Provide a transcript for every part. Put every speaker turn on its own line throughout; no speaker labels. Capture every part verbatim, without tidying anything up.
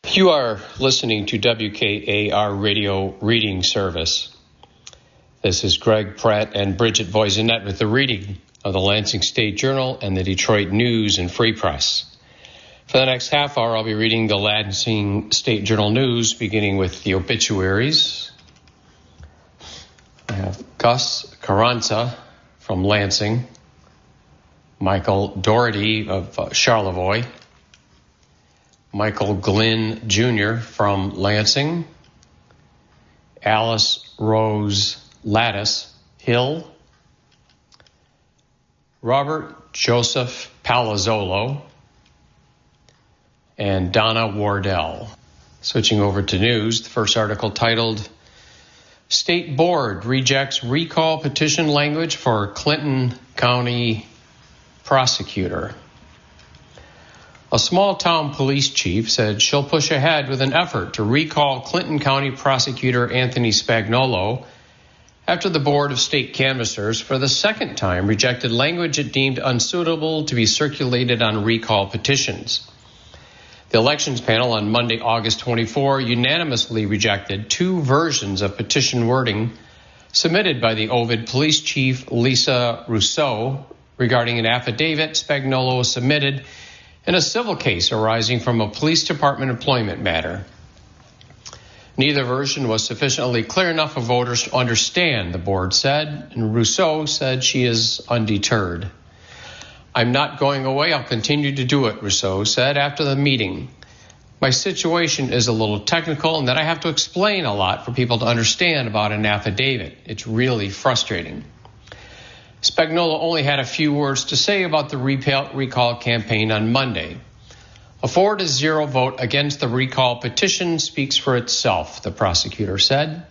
You are listening to W K A R Radio Reading Service. This is Greg Pratt and Bridget Voisinet with the reading of the Lansing State Journal and the Detroit News and Free Press. For the next half hour, I'll be reading the Lansing State Journal News, beginning with the obituaries. I have Gus Carranza from Lansing, Michael Doherty of uh, Charlevoix, Michael Glynn Junior from Lansing, Alice Rose Lattice Hill, Robert Joseph Palazzolo, and Donna Wardell. Switching over to news, the first article titled, State Board Rejects Recall Petition Language for Clinton County Prosecutor. A small-town police chief said she'll push ahead with an effort to recall Clinton County Prosecutor Anthony Spagnuolo after the Board of State Canvassers for the second time rejected language it deemed unsuitable to be circulated on recall petitions. The elections panel on Monday, August twenty-fourth, unanimously rejected two versions of petition wording submitted by the Ovid Police Chief Lisa Rousseau regarding an affidavit Spagnuolo submitted in a civil case arising from a police department employment matter. Neither version was sufficiently clear enough for voters to understand, the board said, and Rousseau said she is undeterred. I'm not going away. I'll continue to do it, Rousseau said after the meeting. My situation is a little technical and that I have to explain a lot for people to understand about an affidavit. It's really frustrating. Spagnuolo only had a few words to say about the recall campaign on Monday. A four to zero vote against the recall petition speaks for itself, the prosecutor said.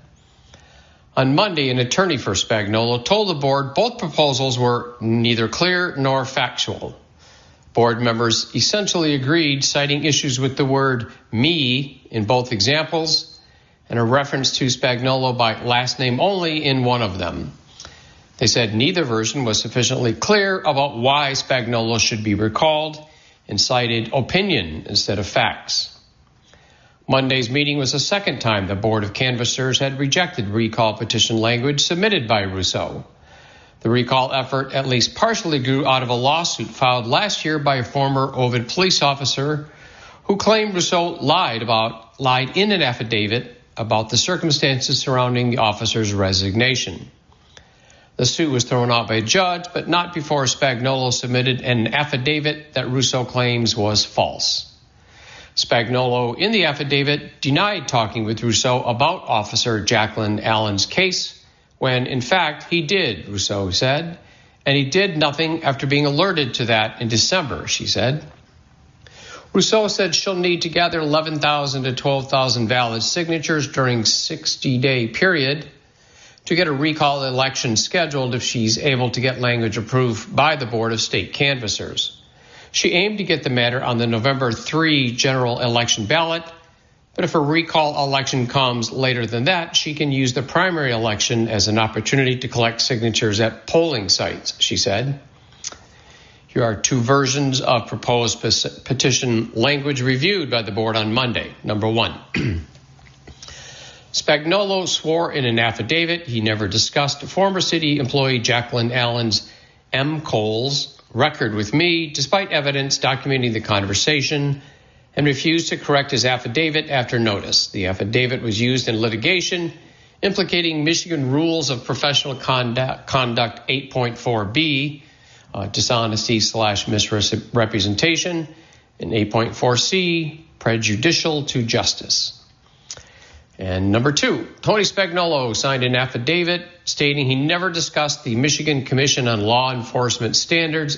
On Monday, an attorney for Spagnuolo told the board both proposals were neither clear nor factual. Board members essentially agreed, citing issues with the word me in both examples and a reference to Spagnuolo by last name only in one of them. They said neither version was sufficiently clear about why Spagnuolo should be recalled and cited opinion instead of facts. Monday's meeting was the second time the Board of Canvassers had rejected recall petition language submitted by Rousseau. The recall effort at least partially grew out of a lawsuit filed last year by a former Ovid police officer who claimed Rousseau lied about lied in an affidavit about the circumstances surrounding the officer's resignation. The suit was thrown out by a judge, but not before Spagnuolo submitted an affidavit that Rousseau claims was false. Spagnuolo, in the affidavit, denied talking with Rousseau about Officer Jacqueline Allen's case, when, in fact, he did, Rousseau said, and he did nothing after being alerted to that in December, she said. Rousseau said she'll need to gather eleven thousand to twelve thousand valid signatures during a sixty-day period to get a recall election scheduled if she's able to get language approved by the Board of State Canvassers. She aimed to get the matter on the November third general election ballot, but if a recall election comes later than that, she can use the primary election as an opportunity to collect signatures at polling sites, she said. Here are two versions of proposed petition language reviewed by the board on Monday. Number one. Spagnuolo swore in an affidavit he never discussed former city employee Jacqueline Allen's M. Cole's record with me, despite evidence documenting the conversation, and refused to correct his affidavit after notice. The affidavit was used in litigation implicating Michigan Rules of Professional Conduct, conduct eight point four B, uh, dishonesty slash misrepresentation, and eight point four C, prejudicial to justice. And number two, Tony Spagnuolo signed an affidavit stating he never discussed the Michigan Commission on Law Enforcement Standards